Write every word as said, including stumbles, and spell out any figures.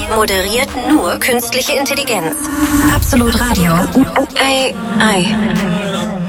Moderiert nur künstliche Intelligenz. Absolut Radio. Ei, ei.